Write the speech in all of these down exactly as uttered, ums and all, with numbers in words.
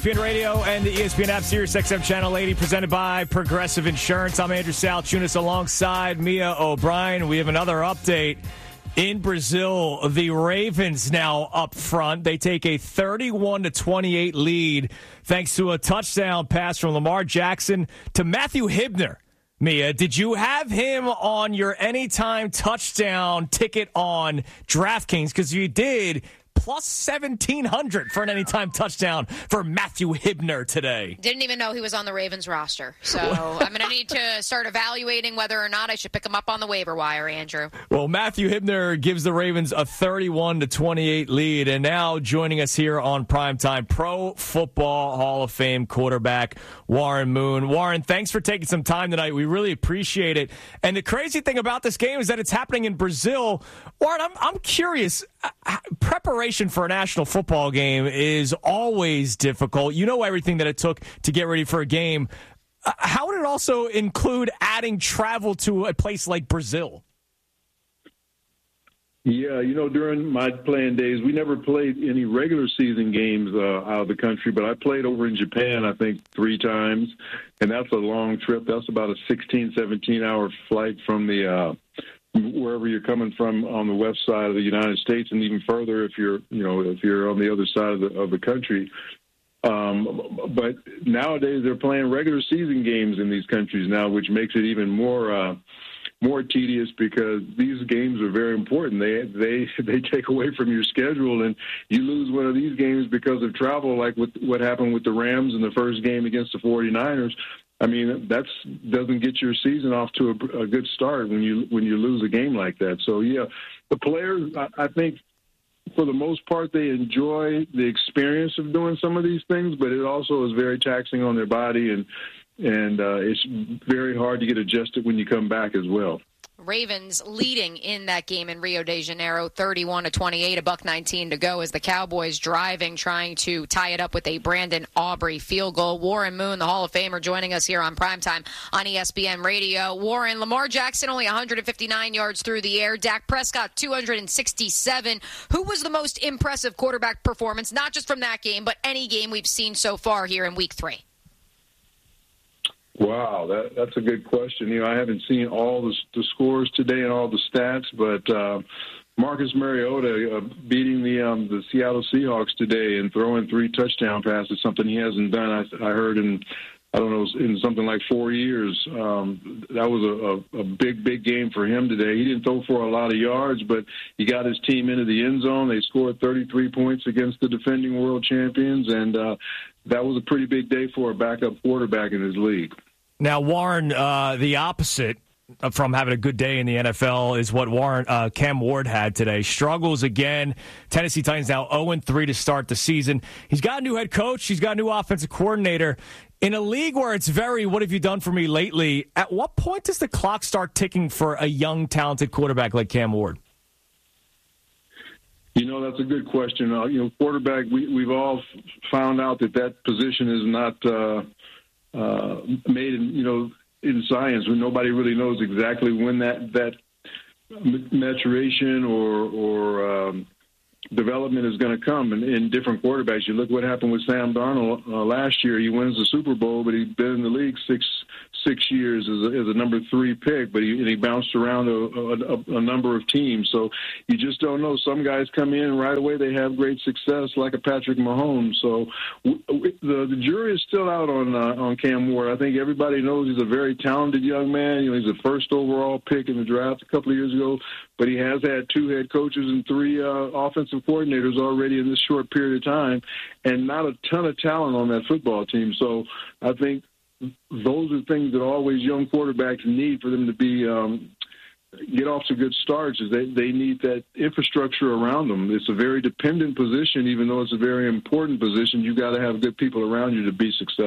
P N Radio and the E S P N app, Sirius X M Channel eighty, presented by Progressive Insurance. I'm Andrew Salchunas alongside Mia O'Brien. We have another update. In Brazil, the Ravens now up front. They take a thirty-one to twenty-eight lead thanks to a touchdown pass from Lamar Jackson to Matthew Hibner. Mia, did you have him on your anytime touchdown ticket on DraftKings? Because you did. Plus seventeen hundred for an anytime touchdown for Matthew Hibner today. Didn't even know he was on the Ravens roster. So I'm going to need to start evaluating whether or not I should pick him up on the waiver wire, Andrew. Well, Matthew Hibner gives the Ravens a thirty-one to twenty-eight lead. And now joining us here on Primetime, Pro Football Hall of Fame quarterback Warren Moon. Warren, thanks for taking some time tonight. We really appreciate it. And the crazy thing about this game is that it's happening in Brazil. Warren, I'm, I'm curious. Preparation for a national football game is always difficult. You know everything that it took to get ready for a game. How would it also include adding travel to a place like Brazil? Yeah, you know, during my playing days, we never played any regular season games uh, out of the country, but I played over in Japan, I think, three times, and that's a long trip. That's about a sixteen, seventeen-hour flight from the uh, wherever you're coming from on the west side of the United States, and even further if you're, you know, if you're on the other side of the of the country. Um, but nowadays they're playing regular season games in these countries now, which makes it even more uh, more tedious because these games are very important. They they they take away from your schedule, and you lose one of these games because of travel, like with what happened with the Rams in the first game against the forty-niners. I mean, that doesn't get your season off to a, a good start when you when you lose a game like that. So, yeah, the players, I, I think, for the most part, they enjoy the experience of doing some of these things, but it also is very taxing on their body, and and uh, it's very hard to get adjusted when you come back as well. Ravens leading in that game in Rio de Janeiro, thirty-one to twenty-eight, a buck nineteen to go as the Cowboys driving, trying to tie it up with a Brandon Aubrey field goal. Warren Moon, the Hall of Famer, joining us here on Primetime on E S P N Radio. Warren, Lamar Jackson only one hundred fifty-nine yards through the air. Dak Prescott, two hundred sixty-seven. Who was the most impressive quarterback performance, not just from that game, but any game we've seen so far here in week three? Wow, that, that's a good question. You know, I haven't seen all the, the scores today and all the stats, but uh, Marcus Mariota uh, beating the um, the Seattle Seahawks today and throwing three touchdown passes, something he hasn't done, I, I heard, in, I don't know, in something like four years. Um, that was a, a, a big, big game for him today. He didn't throw for a lot of yards, but he got his team into the end zone. They scored thirty-three points against the defending world champions, and uh, that was a pretty big day for a backup quarterback in his league. Now, Warren, uh, the opposite from having a good day in the N F L is what Warren uh, Cam Ward had today. Struggles again. Tennessee Titans now oh and three to start the season. He's got a new head coach. He's got a new offensive coordinator. In a league where it's very, what have you done for me lately, at what point does the clock start ticking for a young, talented quarterback like Cam Ward? You know, that's a good question. Uh, you know, quarterback, we, we've all f- found out that that position is not uh, – Uh, made in, you know, in science, when nobody really knows exactly when that that maturation or or um, development is going to come in, in different quarterbacks. You look what happened with Sam Darnold uh, last year. He wins the Super Bowl, but he's been in the league six six years as a, as a number three pick, but he, and he bounced around a, a, a number of teams. So you just don't know. Some guys come in right away, they have great success, like a Patrick Mahomes. So w- w- the, the jury is still out on uh, on Cam Ward. I think everybody knows he's a very talented young man. You know, he's the first overall pick in the draft a couple of years ago, but he has had two head coaches and three uh, offensive coordinators already in this short period of time, and not a ton of talent on that football team. So I think those are things that always young quarterbacks need for them to be um, get off to good starts. Is they, they need that infrastructure around them. It's a very dependent position, even though it's a very important position. You got to have good people around you to be successful.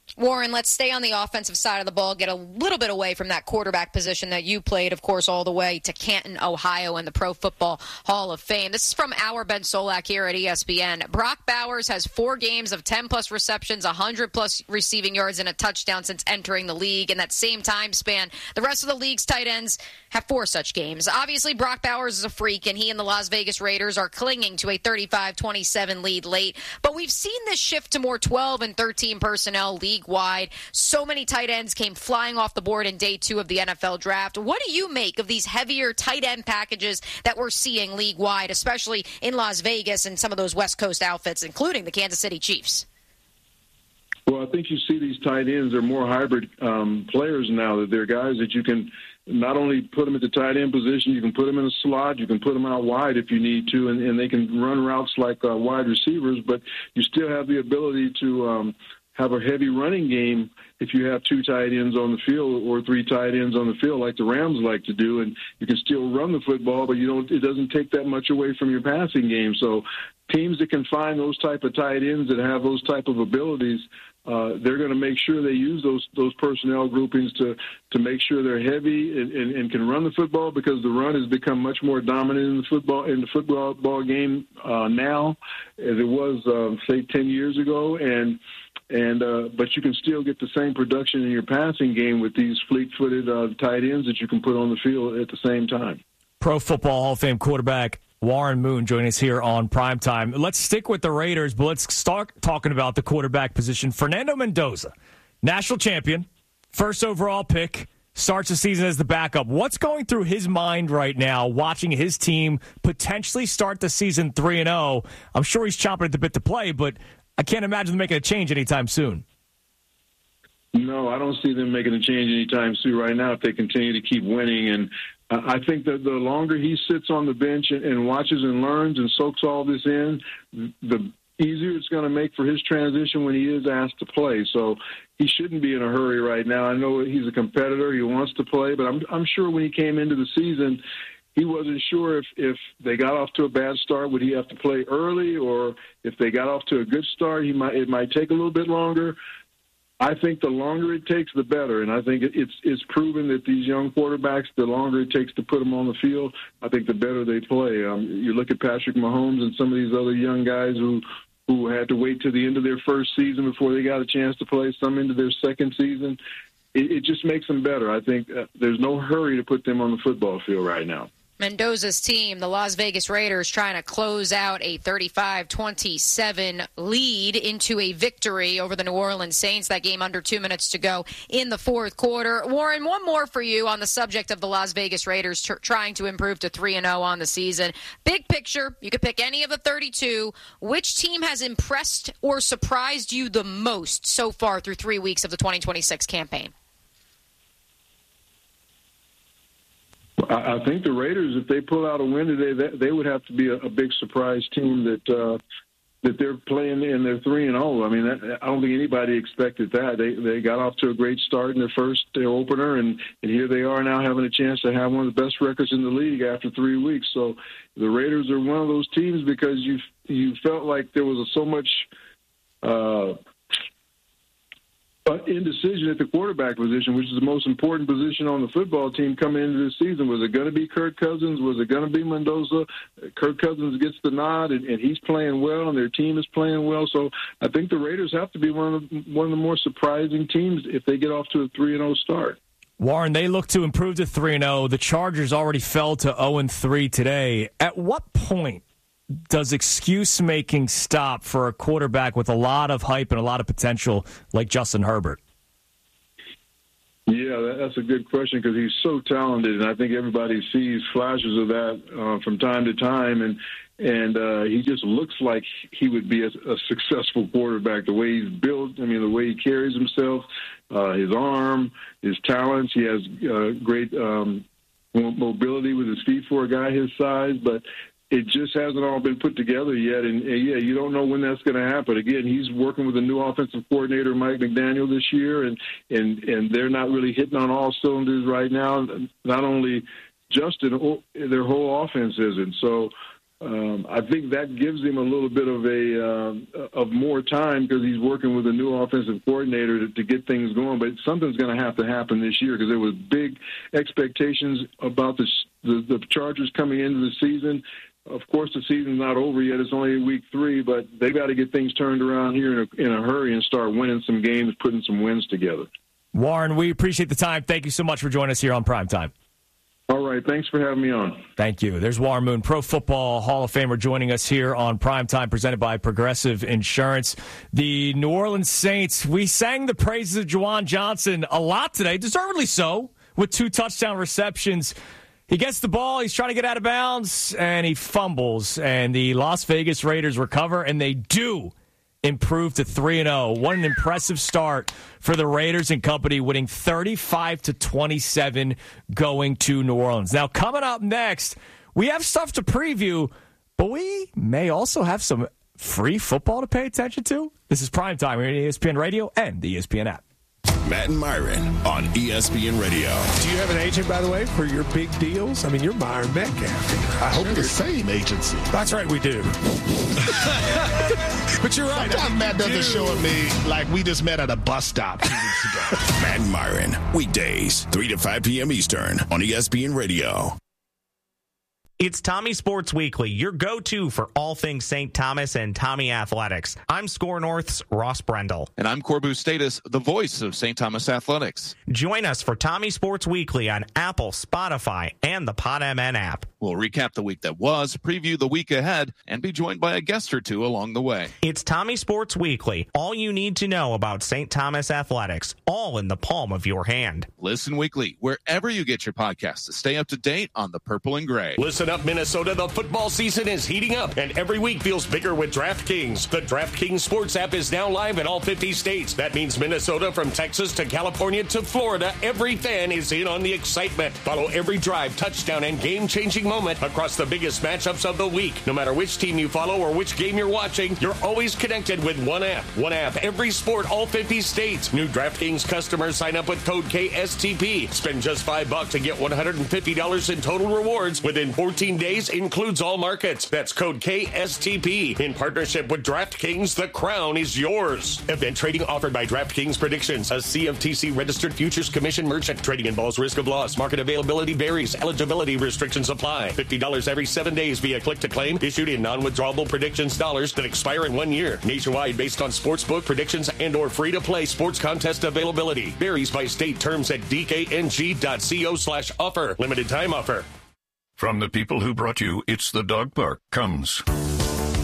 Warren, let's stay on the offensive side of the ball, get a little bit away from that quarterback position that you played, of course, all the way to Canton, Ohio, in the Pro Football Hall of Fame. This is from our Ben Solak here at E S P N. Brock Bowers has four games of ten-plus receptions, one hundred plus receiving yards, and a touchdown since entering the league. In that same time span, the rest of the league's tight ends have four such games. Obviously, Brock Bowers is a freak, and he and the Las Vegas Raiders are clinging to a thirty-five twenty-seven lead late. But we've seen this shift to more twelve and thirteen personnel league-wide. So many tight ends came flying off the board in day two of the N F L draft. What do you make of these heavier tight end packages that we're seeing league-wide, especially in Las Vegas and some of those West Coast outfits, including the Kansas City Chiefs? Well, I think you see these tight ends are more hybrid um, players now. That they're guys that you can not only put them at the tight end position, you can put them in a slot, you can put them out wide if you need to, and, and they can run routes like uh, wide receivers, but you still have the ability to um, have a heavy running game if you have two tight ends on the field or three tight ends on the field like the Rams like to do, and you can still run the football, but you don't. It doesn't take that much away from your passing game. So teams that can find those type of tight ends that have those type of abilities, Uh, they're going to make sure they use those those personnel groupings to to make sure they're heavy and, and, and can run the football, because the run has become much more dominant in the football in the football ball game uh, now as it was uh, say ten years ago, and and uh, but you can still get the same production in your passing game with these fleet-footed uh, tight ends that you can put on the field at the same time. Pro Football Hall of Fame quarterback Warren Moon joining us here on Primetime. Let's stick with the Raiders, but let's start talking about the quarterback position. Fernando Mendoza, national champion, first overall pick, starts the season as the backup. What's going through his mind right now, watching his team potentially start the season three and oh? I'm sure he's chomping at the bit to play, but I can't imagine them making a change anytime soon. No, I don't see them making a change anytime soon right now if they continue to keep winning. And I think that the longer he sits on the bench and watches and learns and soaks all this in, the easier it's going to make for his transition when he is asked to play. So he shouldn't be in a hurry right now. I know he's a competitor. He wants to play, but I'm, I'm sure when he came into the season, he wasn't sure if, if they got off to a bad start, would he have to play early, or if they got off to a good start, he might it might take a little bit longer. I think the longer it takes, the better, and I think it's it's proven that these young quarterbacks, the longer it takes to put them on the field, I think the better they play. Um, you look at Patrick Mahomes and some of these other young guys who who had to wait to the end of their first season before they got a chance to play, some into their second season. It, it just makes them better. I think uh, there's no hurry to put them on the football field right now. Mendoza's team, the Las Vegas Raiders, trying to close out a thirty-five twenty-seven lead into a victory over the New Orleans Saints. That game under two minutes to go in the fourth quarter. Warren, one more for you on the subject of the Las Vegas Raiders tr- trying to improve to three and oh on the season. Big picture, you could pick any of the thirty-two. Which team has impressed or surprised you the most so far through three weeks of the twenty twenty-six campaign? I think the Raiders, if they pull out a win today, they would have to be a, a big surprise team that uh, that they're playing and they're three and zero. I mean, that, I don't think anybody expected that. They they got off to a great start in their first their opener, and, and here they are now having a chance to have one of the best records in the league after three weeks. So the Raiders are one of those teams because you you felt like there was so much. Uh, But indecision at the quarterback position, which is the most important position on the football team coming into this season. Was it going to be Kirk Cousins? Was it going to be Mendoza? Kirk Cousins gets the nod, and, and he's playing well, and their team is playing well. So I think the Raiders have to be one of the, one of the more surprising teams if they get off to a three and oh start. Warren, they look to improve to three and oh. The Chargers already fell to oh and three today. At what point does excuse-making stop for a quarterback with a lot of hype and a lot of potential like Justin Herbert? Yeah, that's a good question because he's so talented, and I think everybody sees flashes of that uh, from time to time, and and uh, he just looks like he would be a, a successful quarterback. The way he's built, I mean, the way he carries himself, uh, his arm, his talents. He has uh, great um, mobility with his feet for a guy his size, but it just hasn't all been put together yet, and, and yeah, you don't know when that's going to happen. Again, he's working with a new offensive coordinator, Mike McDaniel, this year, and and and they're not really hitting on all cylinders right now. Not only Justin, their whole offense isn't. So Um, I think that gives him a little bit of a uh, of more time because he's working with a new offensive coordinator to, to get things going. But something's going to have to happen this year because there was big expectations about the, the the Chargers coming into the season. Of course, the season's not over yet. It's only week three, but they got to get things turned around here in a, in a hurry and start winning some games, putting some wins together. Warren, we appreciate the time. Thank you so much for joining us here on Primetime. All right. Thanks for having me on. Thank you. There's Warren Moon, Pro Football Hall of Famer, joining us here on Primetime, presented by Progressive Insurance. The New Orleans Saints, we sang the praises of Juwan Johnson a lot today, deservedly so, with two touchdown receptions. He gets the ball, he's trying to get out of bounds, and he fumbles. And the Las Vegas Raiders recover, and they do improve to three and oh. What an impressive start for the Raiders and company, winning thirty-five to twenty-seven going to New Orleans. Now, coming up next, we have stuff to preview, but we may also have some free football to pay attention to. This is Primetime here on E S P N Radio and the E S P N app. Matt and Myron on E S P N Radio. Do you have an agent, by the way, for your big deals? I mean, you're Myron Metcalf. I hope the same agency. That's right, we do. But you're right. Sometimes Matt doesn't show at me like we just met at a bus stop two weeks ago. Matt and Myron, weekdays, three to five p.m. Eastern on E S P N Radio. It's Tommy Sports Weekly, your go-to for all things Saint Thomas and Tommy Athletics. I'm Score North's Ross Brendel. And I'm Corbu Status, the voice of Saint Thomas Athletics. Join us for Tommy Sports Weekly on Apple, Spotify, and the PodMN app. We'll recap the week that was, preview the week ahead, and be joined by a guest or two along the way. It's Tommy Sports Weekly, all you need to know about Saint Thomas Athletics, all in the palm of your hand. Listen weekly, wherever you get your podcasts, to stay up to date on the purple and gray. Listen up, Minnesota. The football season is heating up, and every week feels bigger with DraftKings. The DraftKings Sports app is now live in all fifty states. That means Minnesota, from Texas to California to Florida, every fan is in on the excitement. Follow every drive, touchdown, and game-changing moment across the biggest matchups of the week. No matter which team you follow or which game you're watching, you're always connected with one app. One app, every sport, all fifty states. New DraftKings customers sign up with code K S T P. Spend just five bucks and get one hundred fifty dollars in total rewards within fourteen days, includes all markets. That's code K S T P. In partnership with DraftKings, the crown is yours. Event trading offered by DraftKings Predictions, a C F T C registered futures commission merchant. Trading involves risk of loss. Market availability varies. Eligibility restrictions apply. fifty dollars every seven days via click-to-claim, issued in non-withdrawable predictions dollars that expire in one year. Nationwide, based on sportsbook predictions and or free-to-play sports contest availability. Varies by state. Terms at d k n g dot co slash offer. Limited time offer. From the people who brought you It's the Dog Park comes